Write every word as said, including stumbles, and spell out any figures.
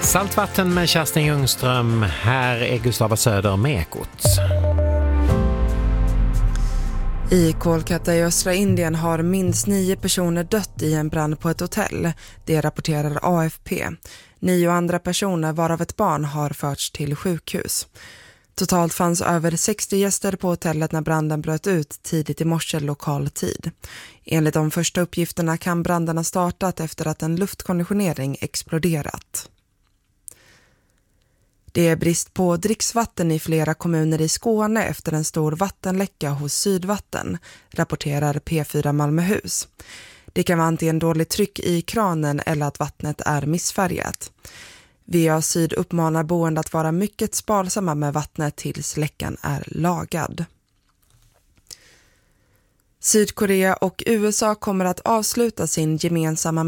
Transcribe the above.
Saltvatten med Kerstin Ljungström. Här är Gustava Söder med Ekot. I Kolkata i östra Indien har minst nio personer dött i en brand på ett hotell. Det rapporterar A F P. Nio andra personer, varav ett barn, har förts till sjukhus. Totalt fanns över sextio gäster på hotellet när branden bröt ut tidigt i morse lokal tid. Enligt de första uppgifterna kan branden ha startat efter att en luftkonditionering exploderat. Det är brist på dricksvatten i flera kommuner i Skåne efter en stor vattenläcka hos Sydvatten, rapporterar P fyra Malmöhus. Det kan vara antingen dåligt tryck i kranen eller att vattnet är missfärgat. V A Syd uppmanar boende att vara mycket sparsamma med vattnet tills läckan är lagad. Sydkorea och U S A kommer att avsluta sin gemensamma